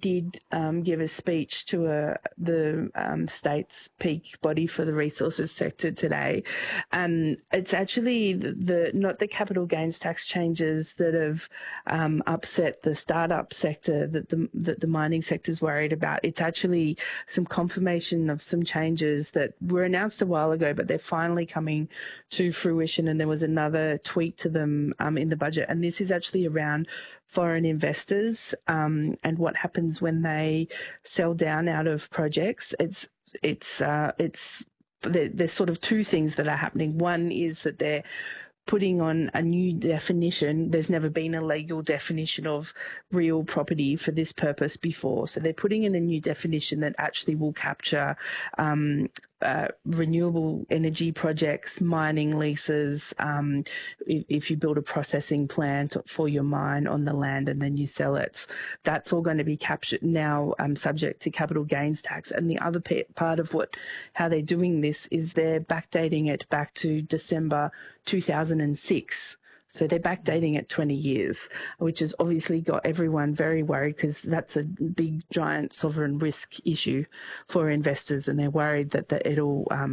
did give a speech to the state's peak body for the resources sector today. It's actually not the capital gains tax changes that have upset the startup sector that the mining sector is worried about. It's actually some confirmation of some changes that were announced a while ago, but they're finally coming to fruition. And there was another tweak to them in the budget. And this is actually around foreign investors and what happens when they sell down out of projects. There's sort of two things that are happening. One is that they're putting on a new definition. There's never been a legal definition of real property for this purpose before. So they're putting in a new definition that actually will capture renewable energy projects, mining leases, if you build a processing plant for your mine on the land and then you sell it. That's all going to be captured now, subject to capital gains tax. And the other part of how they're doing this is they're backdating it back to December 2006. So they're backdating it 20 years, which has obviously got everyone very worried because that's a big, giant sovereign risk issue for investors, and they're worried that it'll